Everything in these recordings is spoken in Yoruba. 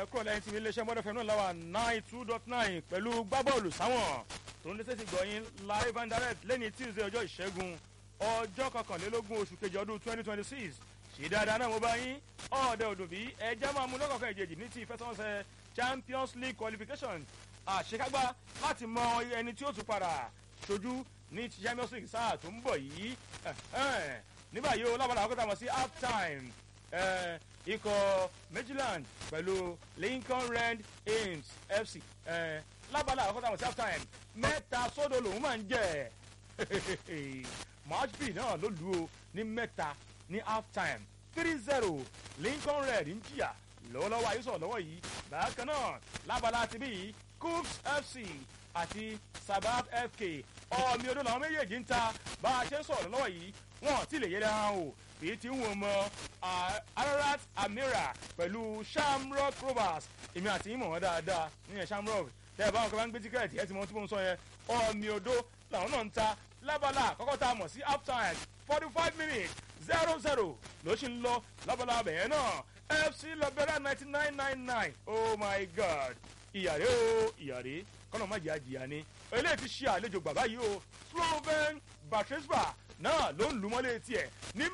kúrò lẹ́yìn tí mi iléeṣẹ́ mọ́dọ̀ fẹ́ràn láwà 92.9 pẹ̀lú gbábọ́ọ̀lù sáwọn tó ń lé sẹ́sì gbọ̀yìn live and direct lẹ́ni Tuesday ọjọ́ ìṣẹ́gun ọjọ́ kọkànlélógún oṣù kejì ọdún 2026 ṣì dáadáa náà mo bá yín ọ̀ọ́dẹ òdòbí ẹjẹ́ máa mú lọ́kọ̀ọ̀kan ìjèjì ní ti ìfẹsẹ̀wọnsẹ̀ Champions League qualification àṣekágbá láti mọ ẹni tí ó tún padà ṣojú ní Champions League sáà tó ń bọ̀ yìí ní báyìí o lábàlá àkọ́tà mọ̀ sí half time ikọ̀ Midland pẹ̀lú Lincoln Red Ames FC lábàlá àkọ́tà mọ̀ sí half time 3-0 lòun máa ń jẹ́ match b náà ló lù ó ní 3 ní half time 3-0 Lincoln Red ń jìyà lọ́wọ́lọ́wọ́ àyíṣọ́ lọ́wọ́ yìí bákan náà lábàlá ti bí Cooks FC àti Sabat FK ọ̀mì odò làwọn méjèèjì ń ta bá a ṣe ń sọ̀rọ̀ lọ́wọ́ yìí wọ́n ti lè yẹra hàn o èyí tí ń wò mọ́ Ararat Amira pẹ̀lú Shamrock Rovers èmi àti yín mọ̀ wọ́n dáadáa níyẹn Shamrock tẹ́ ẹ bá wọn kọ́ bá ń gbé tíkẹ́ẹ̀tì ẹ ti mọ tí mo ń sọ yẹn ọ̀mì odò làwọn náà ń ta lábala àkọ́kọ́ tá a mọ̀ sí half time 45 minutes 0-0 ló ṣì ń lọ lábala abẹ̀yẹn náà FC Liberia 9999 oh my God ìyàrá o ìyàrá kọ́nà má jẹ́ àjìyà ni eléyìí ti ṣe àlejò bàbá yìí o Sloven Batresba náà ló ń lù mọ́lé tiẹ̀ ní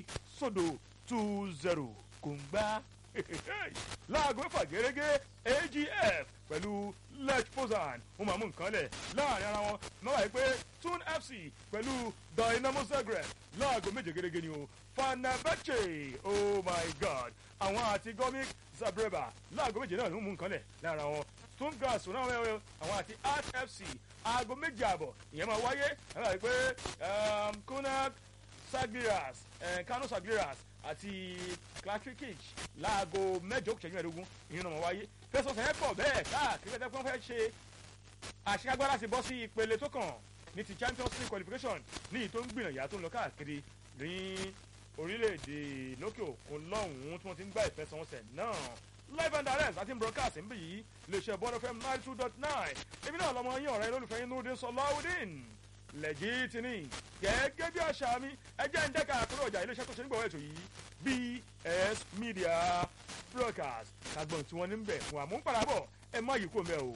2-0 kò ń gbá láago mẹ́fà gẹ́gẹ́ AGF pẹ̀lú Lech Poznan wọ́n máa mú nǹkan lẹ̀ láàrin ara wọn náà wáyé pé Tun FC pẹ̀lú Dynamo Zagreb láago méje gẹ́gẹ́ ni o Fenerbahce oh my God àwọn àti Gomik Zabreba láago méje náà ló mú nǹkan lẹ̀ láàrin wọn Sturmgrass náà wẹ́wẹ́ àwọn àti Art FC aago méje àbọ̀ ìyẹn máa wáyé náà wáyé pé Kunak Sagrias Kano Sagrias àti Klatrikic láago mẹ́jọ kìí ṣẹ́jú ìyẹn náà máa wáyé fẹsọ̀sẹ̀ yẹn pọ̀ bẹ́ẹ̀ káàkiri ẹ̀dẹ́ pọ́n fẹ́ ṣe àṣekágbá láti bọ́ sí ìpele tó kàn ní ti Champions League qualification ní ìyí tó ń gbìyànjú tó ń lọ káàkiri ní orílẹ̀-èdè lókè òkun lọ́hùn-ún tí wọ́n ti ń gbá ìfẹsẹ̀wọnsẹ̀ náà live and direct àti broadcast ń bì yìí iléeṣẹ́ Bond FM 92.9 èmi náà lọ́mọ yín ọ̀rẹ́ lólùfẹ́ yín Nurdin Sọláwùdín lẹ́jìtìní gẹ́gẹ́ bí àṣà mi ẹjẹ́ ń dẹ́ka àkúrò ọjà iléeṣẹ́ tó ṣe nígbà ètò yìí BS Media Broadcast kagbọ̀n tí wọ́n ní ń bẹ̀ fún àmúpadàbọ̀ ẹ má yìí kò mẹ́ o.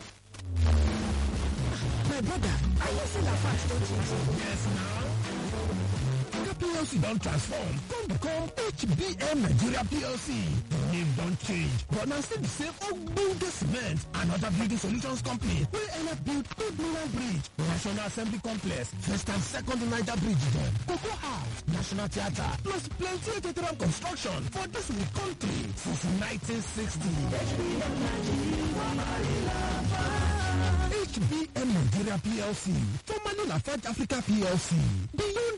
My brother, are you still a fast, don't you? Yes, now. PLC don't transform, don't become HBM Nigeria PLC. The name don't change, but now still the same Ogbonge Cement and other building solutions company. We end up build Good Milan Bridge, National Assembly Complex, first and second Niger Bridge then, Cocoa House, National Theatre, plus plenty of theatre construction for this country since 1960. HBM Nigeria PLC, formerly Lafarge Africa PLC, beyond